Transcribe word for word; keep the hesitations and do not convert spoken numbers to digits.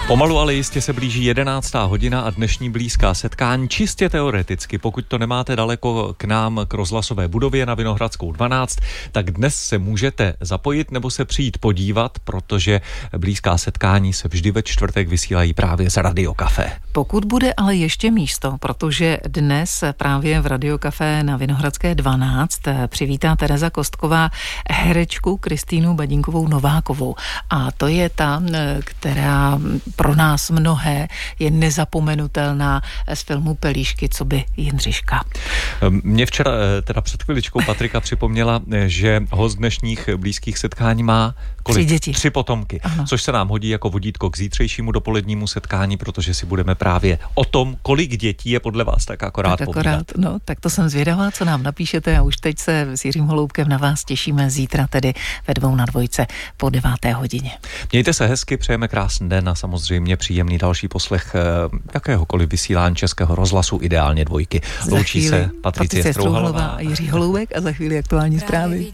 Pomalu, ale jistě se blíží jedenáctá hodina a dnešní blízká setkání čistě teoreticky. Pokud to nemáte daleko k nám, k rozhlasové budově na Vinohradskou dvanáct, tak dnes se můžete zapojit nebo se přijít podívat, protože blízká setkání se vždy ve čtvrtek vysílají právě z Radio Café. Pokud bude ale ještě místo, protože dnes právě v Radio Café na Vinohradské dvanáct přivítá Tereza Kostková herečku Kristýnu Badinkovou Novákovou. A to je ta, která pro nás mnohé je nezapomenutelná z filmu Pelíšky, co by Jindřiška. Mě včera, teda před chviličkou, Patrika připomněla, že host dnešních blízkých setkání má kolik? Tři děti. Tři potomky, ano. Což se nám hodí jako vodítko k zítřejšímu dopolednímu setkání, protože si budeme právě o tom, kolik dětí je podle vás tak akorát tak povídat. Akorát, no, tak to jsem zvědavá, co nám napíšete a už teď se s Jiřím Holoubkem na vás těšíme zítra tedy ve dvou na dvojce po deváté hodině. Mějte se hezky, přejeme krásný den a samozřejmě příjemný další poslech jakéhokoliv vysílání Českého rozhlasu, ideálně dvojky. Loučí se Patricie Strouhalová a Jiří Holoubek a za chvíli aktuální zprávy.